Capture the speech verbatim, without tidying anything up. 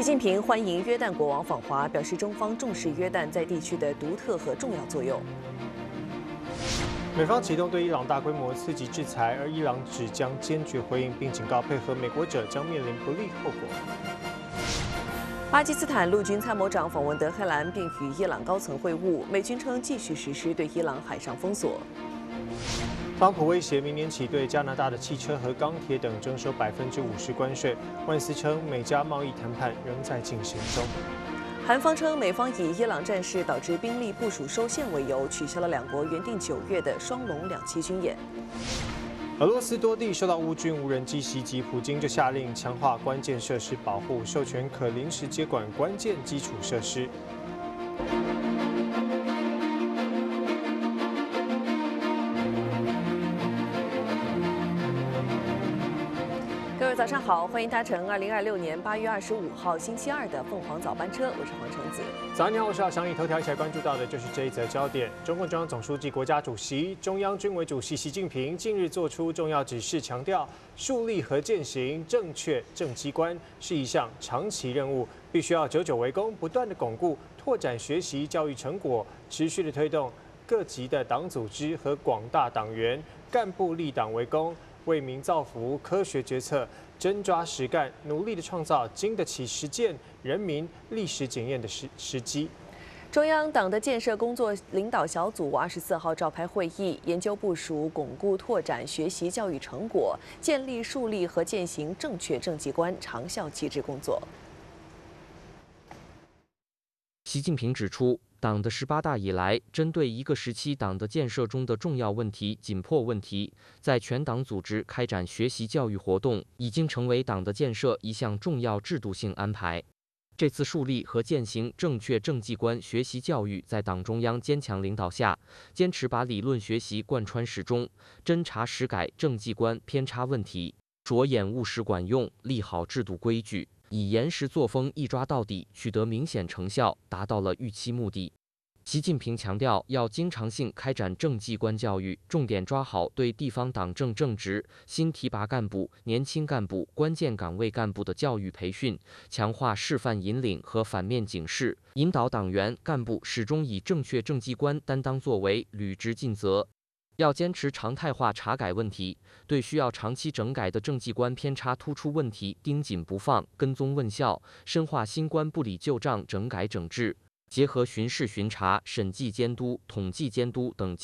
习近平欢迎约旦国王访华，表示中方重视约旦在地区的独特和重要作用。 美方启动对伊朗大规模刺激制裁，而伊朗只将坚决回应，并警告配合美国者将面临不利后果。 巴基斯坦陆军参谋长访问德黑兰，并与伊朗高层会晤。美军称继续实施对伊朗海上封锁。 特朗普威胁明年起对加拿大的汽车和钢铁等征收百分之五十关税。万斯称美加贸易谈判仍在进行中。 韩方称美方以伊朗战事导致兵力部署受限为由，取消了两国原定九月的双龙两栖军演。 俄罗斯多地受到乌军无人机袭击，普京就下令强化关键设施保护，授权可临时接管关键基础设施。 各位早上好，欢迎搭乘二零二六年八月二十五号星期二的凤凰早班车，我是黄橙子。 早上你好，我是要详以头条一起来关注到的就是这一则焦点。中共中央总书记、国家主席、中央军委主席习近平近日作出重要指示，强调树立和践行正确政机观是一项长期任务，必须要久久为功，不断的巩固、拓展学习教育成果，持续的推动各级的党组织和广大党员干部立党为公。为民造福，科学决策，真抓实干，努力的创造经得起实践、人民历史检验的时时机。 中央党的建设工作领导小组二十四号召开会议，研究部署巩固拓展学习教育成果，建立树立和践行正确政绩观长效旗帜工作。 习近平指出，党的十八大以来，针对一个时期党的建设中的重要问题、紧迫问题，在全党组织开展学习教育活动，已经成为党的建设一项重要制度性安排。这次树立和践行正确政绩观学习教育，在党中央坚强领导下，坚持把理论学习贯穿始终，真查实改政绩观偏差问题，着眼务实管用，立好制度规矩。以严实作风一抓到底，取得明显成效，达到了预期目的。习近平强调，要经常性开展政绩观教育，重点抓好对地方党政正职、新提拔干部、年轻干部、关键岗位干部的教育培训，强化示范引领和反面警示，引导党员干部始终以正确政绩观担当作为，履职尽责。要坚持常态化查改问题，对需要长期整改的政绩观偏差突出问题盯紧不放，跟踪问效，深化新观不理旧账整改整治，结合巡视巡查、审计监督、统计监督等